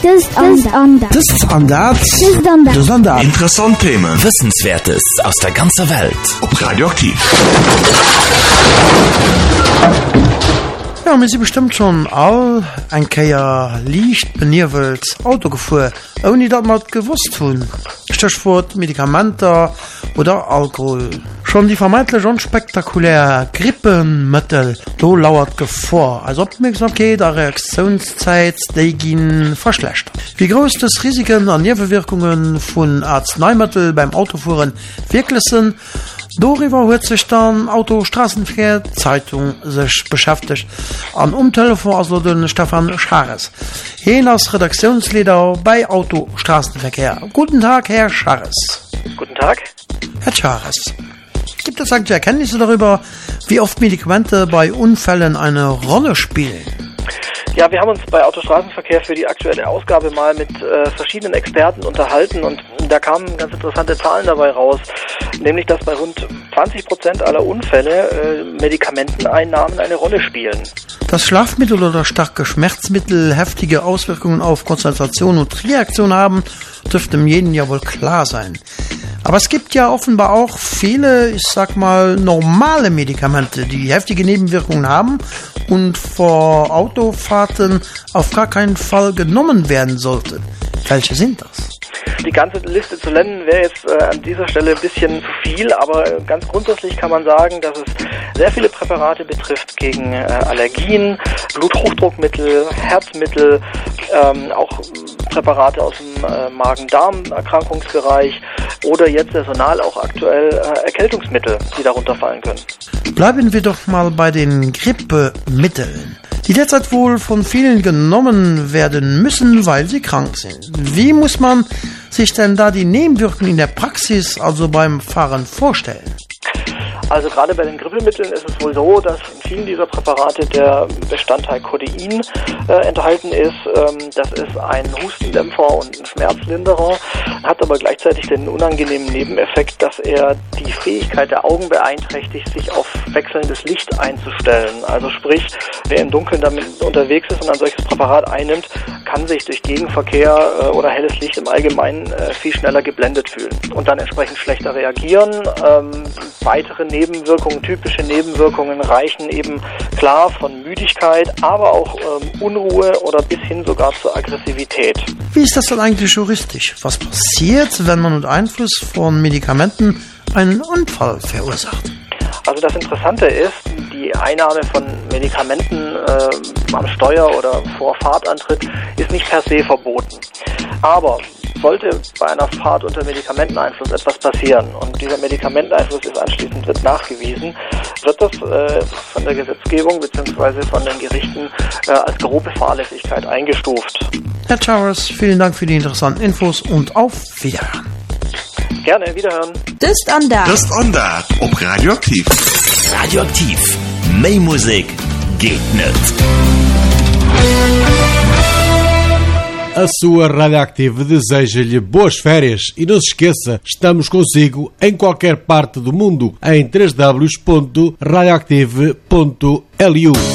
Interessante Themen. Wissenswertes aus der ganzen Welt. Ob Radioaktiv. Ja, wir sind bestimmt schon all ein Keier Licht benirwelt Auto gefahren, ohne dass wir gewusst haben. Stichwort Medikamente oder Alkohol. Schon die vermeintlich unspektakuläre Grippenmittel, da lauert Gefahr. Also Aufmerksamkeit und Reaktionszeit, die gehen verschlechtert. Wie groß das Risiken und Nebenwirkungen von Arzneimitteln beim Autofahren wirklich sind, darüber hat sich dann Autostraßenverkehr Zeitung sich beschäftigt. An Telefon also den Stefan Schares. Hier als Redaktionsleiter bei Autostraßenverkehr. Guten Tag, Herr Schares. Guten Tag. Herr Schares, gibt es eigentlich Erkenntnisse darüber, wie oft Medikamente bei Unfällen eine Rolle spielen? Ja, wir haben uns bei Autostraßenverkehr für die aktuelle Ausgabe mal mit verschiedenen Experten unterhalten und da kamen ganz interessante Zahlen dabei raus, nämlich dass bei rund 20% aller Unfälle Medikamenteneinnahmen eine Rolle spielen. Dass Schlafmittel oder starke Schmerzmittel heftige Auswirkungen auf Konzentration und Reaktion haben, dürfte jedem ja wohl klar sein. Aber es gibt ja offenbar auch viele, ich sag mal, normale Medikamente, die heftige Nebenwirkungen haben und vor Autofahrten auf gar keinen Fall genommen werden sollten. Welche sind das? Die ganze Liste zu nennen wäre jetzt an dieser Stelle ein bisschen zu viel, aber ganz grundsätzlich kann man sagen, dass es sehr viele Präparate betrifft gegen Allergien, Bluthochdruckmittel, Herzmittel, auch Präparate aus dem Magen-Darm-Erkrankungsbereich oder jetzt saisonal auch aktuell Erkältungsmittel, die darunter fallen können. Bleiben wir doch mal bei den Grippemitteln, die derzeit wohl von vielen genommen werden müssen, weil sie krank sind. Wie muss man sich denn da die Nebenwirkungen in der Praxis, also beim Fahren, vorstellen? Also gerade bei den Grippemitteln ist es wohl so, dass in vielen dieser Präparate der Bestandteil Codein enthalten ist. Das ist ein Hustendämpfer und ein Schmerzlinderer, hat aber gleichzeitig den unangenehmen Nebeneffekt, dass er die Fähigkeit der Augen beeinträchtigt, sich auf wechselndes Licht einzustellen. Also sprich, wer im Dunkeln damit unterwegs ist und ein solches Präparat einnimmt, kann sich durch Gegenverkehr oder helles Licht im Allgemeinen viel schneller geblendet fühlen und dann entsprechend schlechter reagieren. Weitere Nebenwirkungen, typische Nebenwirkungen reichen eben klar von Müdigkeit, aber auch Unruhe oder bis hin sogar zur Aggressivität. Wie ist das dann eigentlich juristisch? Was passiert, wenn man unter Einfluss von Medikamenten einen Unfall verursacht? Also das Interessante ist, die Einnahme von Medikamenten am Steuer oder vor Fahrtantritt ist nicht per se verboten. Aber sollte bei einer Fahrt unter Medikamenteneinfluss etwas passieren und dieser Medikamenteneinfluss ist anschließend wird nachgewiesen, wird das von der Gesetzgebung bzw. von den Gerichten als grobe Fahrlässigkeit eingestuft. Herr Chavez, vielen Dank für die interessanten Infos und auf Wiederhören. Gerne, wiederhören. Das Andert ob Radioaktiv. Radioaktiv. Mehr Musik geht nicht. A sua Radioactive deseja-lhe boas férias e não se esqueça, estamos consigo em qualquer parte do mundo em www.radioactive.lu.